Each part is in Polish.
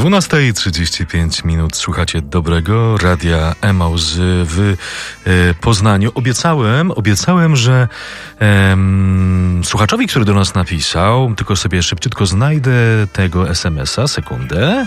12:35 słuchacie dobrego Radia Emaus w Poznaniu. Obiecałem, że słuchaczowi, który do nas napisał, tylko sobie szybciutko znajdę tego SMS-a, sekundę.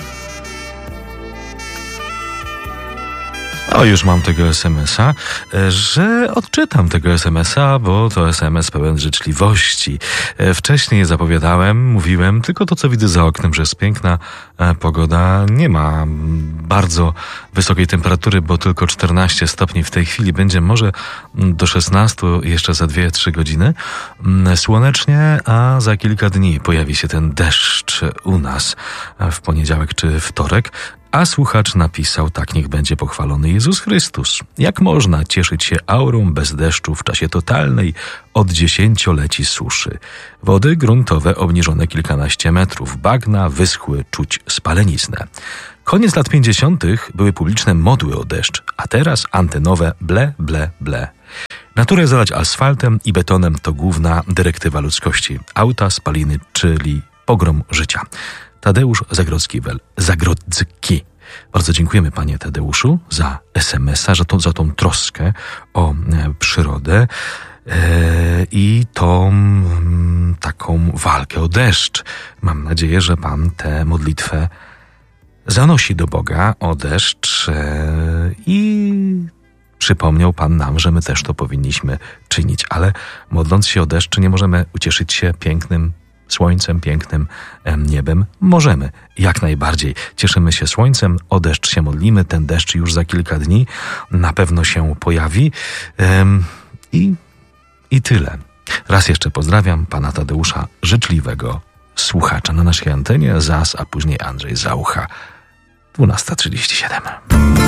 O, już mam tego SMS-a, że odczytam tego SMS-a, bo to SMS pełen życzliwości. Wcześniej mówiłem tylko to, co widzę za oknem, że jest piękna pogoda. Nie ma bardzo wysokiej temperatury, bo tylko 14 stopni w tej chwili. Będzie może do 16 jeszcze za 2-3 godziny. Słonecznie, a za kilka dni pojawi się ten deszcz u nas w poniedziałek czy wtorek. A słuchacz napisał: tak, niech będzie pochwalony Jezus Chrystus. Jak można cieszyć się aurą bez deszczu w czasie totalnej od 10-leci suszy? Wody gruntowe obniżone kilkanaście metrów, bagna wyschły, czuć spaleniznę. Koniec lat 50. były publiczne modły o deszcz, a teraz antenowe ble, ble, ble. Naturę zalać asfaltem i betonem to główna dyrektywa ludzkości. Auta, spaliny, czyli pogrom życia. Tadeusz Zagrodzki. Bardzo dziękujemy, panie Tadeuszu, za SMS-a, za tą troskę o przyrodę i tą taką walkę o deszcz. Mam nadzieję, że pan tę modlitwę zanosi do Boga o deszcz i przypomniał pan nam, że my też to powinniśmy czynić, ale modląc się o deszcz, nie możemy ucieszyć się pięknym słońcem, pięknym niebem? Możemy, jak najbardziej. Cieszymy się słońcem, o deszcz się modlimy, ten deszcz już za kilka dni na pewno się pojawi i tyle. Raz jeszcze pozdrawiam pana Tadeusza, życzliwego słuchacza na naszej antenie, a później Andrzej Zaucha. 12:37.